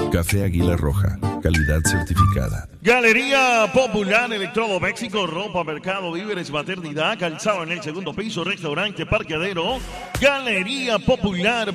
Café Águila Roja, calidad certificada. Galería Popular, electrodomésticos, ropa, mercado, víveres, maternidad, calzado en el segundo piso, restaurante, parqueadero. Galería Popular,